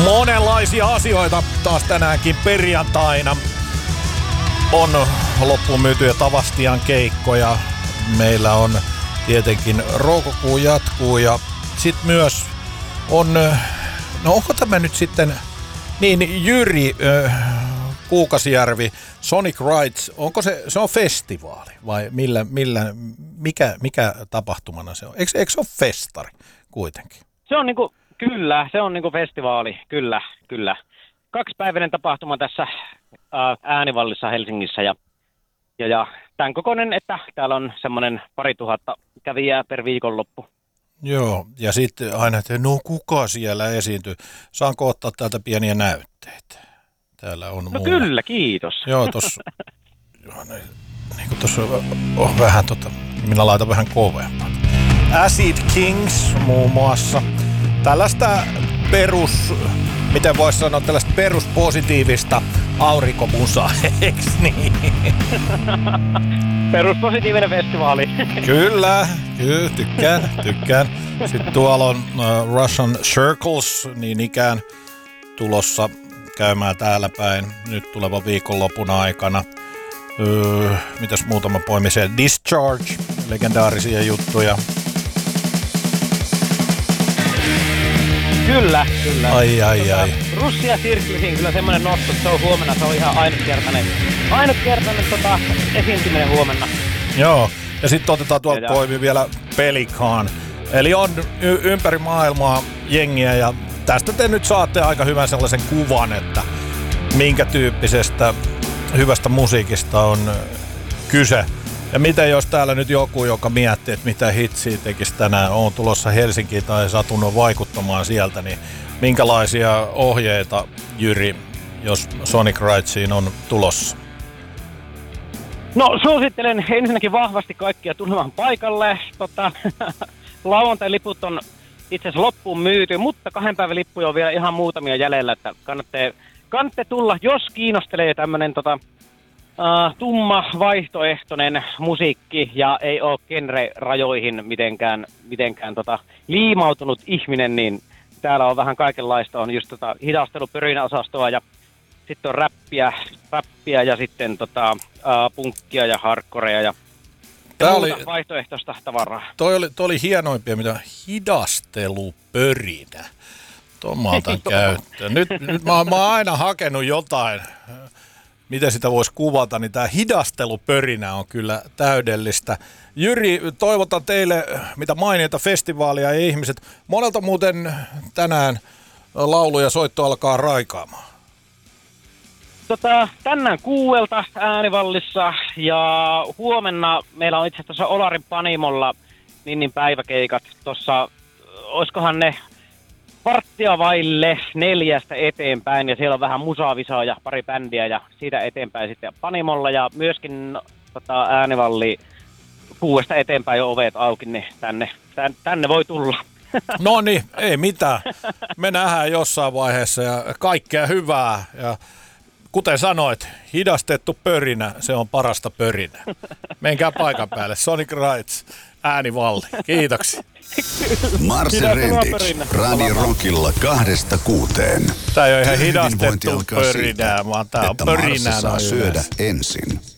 Monenlaisia asioita taas tänäänkin perjantaina. On loppuun myytyjä Tavastian keikkoja. Meillä on tietenkin rookokuu jatkuu ja sitten myös on, no onko tämä nyt sitten, niin Jyri Kuukasjärvi, Sonic Rides, onko se on festivaali vai mikä tapahtumana se on? Eikö se ole festari kuitenkin? Se on niinku, kyllä, se on niinku festivaali, kyllä. 2-päiväinen tapahtuma tässä Äänivallissa Helsingissä ja tämän kokoinen, että täällä on semmoinen 2000 kävijää per viikonloppu. Joo, ja sitten aina, että no kuka siellä esiintyy? Saanko ottaa täältä pieniä näytteitä? Täällä on no kyllä, kiitos. Joo, tossa, niin kuin tossa on vähän minä laitan vähän kovempaa. Acid Kings muun muassa. Tällaista miten voisi sanoa, tällaista peruspositiivista aurinkomusaa, eikö niin? Peruspositiivinen festivaali. Kyllä, tykkään. Sitten tuolla on Russian Circles, niin ikään tulossa käymään täällä päin nyt tulevan viikonlopun aikana. Mitäs muutama poimiseen? Discharge, legendaarisia juttuja. Kyllä. Ai. Russia Circlesin kyllä semmoinen nosto, että se on huomenna, se on ihan ainutkertainen esiintyminen huomenna. Joo, ja sitten otetaan tuolta poimi vielä Pelican. Eli on ympäri maailmaa jengiä ja tästä te nyt saatte aika hyvän sellaisen kuvan, että minkä tyyppisestä hyvästä musiikista on kyse. Ja miten jos täällä nyt joku, joka miettii, että mitä hitsiä tekisi tänään, on tulossa Helsinkiin tai satunut vaikuttamaan sieltä, niin minkälaisia ohjeita, Jyri, jos Sonic Ridesiin on tulossa? No suosittelen ensinnäkin vahvasti kaikkia tulemaan paikalle. Lauantai-liput on itse asiassa loppuun myyty, mutta 2 päivän lippuja on vielä ihan muutamia jäljellä, että kannattaa tulla, jos kiinnostelee tämmönen tumma vaihtoehtoinen musiikki ja ei ole genre-rajoihin mitenkään liimautunut ihminen, niin täällä on vähän kaikenlaista. On just hidastelupörinäosastoa ja sitten on räppiä ja sitten punkkia ja hardcorea ja muuta vaihtoehtoista tavaraa. Toi oli hienoimpia, mitä hidastelupörinä. Tuon mä otan käyttöön. Nyt mä oon aina hakenut jotain, miten sitä voisi kuvata, niin tämä hidastelupörinä on kyllä täydellistä. Jyri, toivotan teille mitä mainita festivaalia ja ihmiset. Monelta muuten tänään laulu ja soitto alkaa raikaamaan. Tänään 6 Äänivallissa ja huomenna meillä on itse asiassa Olarin Panimolla Ninnin päiväkeikat. Tuossa, oiskohan ne 4:15 eteenpäin ja siellä on vähän musavisaa ja pari bändiä ja siitä eteenpäin sitten Panimolla ja myöskin Äänivalli 6 eteenpäin on ovet auki, niin tänne voi tulla. No niin, ei mitään. Me nähdään jossain vaiheessa ja kaikkea hyvää ja kuten sanoit, hidastettu pörinä, se on parasta pörinää. Menkää paikan päälle. Sonic Rides, Äänivalli. Kiitoksia. Marse Rendix, Radio Rockilla 2-6. Tää ei ole ihan hidastettu pörinää, vaan tää on pörinää. Saa syödä ensin.